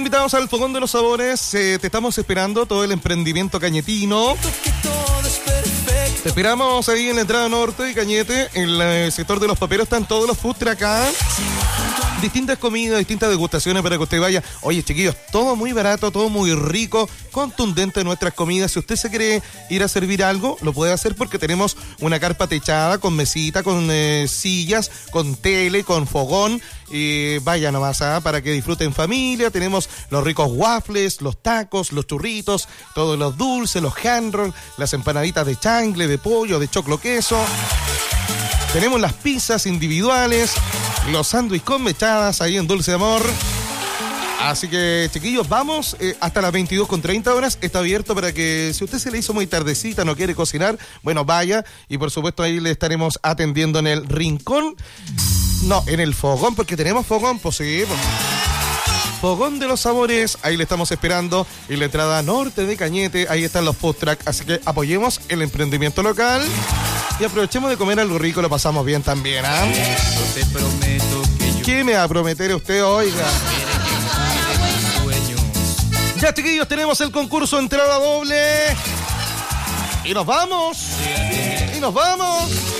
Invitados al Fogón de los Sabores, te estamos esperando, todo el emprendimiento cañetino. Te esperamos ahí en la entrada norte de Cañete, en el sector de los paperos, están todos los food trucks acá. Distintas comidas, distintas degustaciones para que usted vaya. Oye, chiquillos, todo muy barato, todo muy rico, contundente nuestras comidas. Si usted se quiere ir a servir algo, lo puede hacer porque tenemos una carpa techada con mesita, con sillas, con tele, con fogón. Vaya nomás para que disfruten en familia. Tenemos los ricos waffles, los tacos, los churritos, todos los dulces, los hand rolls, las empanaditas de changle, de pollo, de choclo queso. Tenemos las pizzas individuales, los sándwiches con mechadas ahí en Dulce Amor. Así que, chiquillos, vamos hasta las 22:30. Está abierto para que, si usted se le hizo muy tardecita, no quiere cocinar, bueno, vaya. Y por supuesto ahí le estaremos atendiendo en el rincón. No, en el fogón, porque tenemos fogón, pues sí, pues. Fogón de los Sabores, ahí le estamos esperando. En la entrada norte de Cañete, ahí están los food trucks. Así que apoyemos el emprendimiento local y aprovechemos de comer algo rico, lo pasamos bien también, ¿ah? Te prometo que yo... ¿Qué me va a prometer usted, oiga? Ya, chiquillos, tenemos el concurso entrada doble. Y nos vamos. Y nos vamos.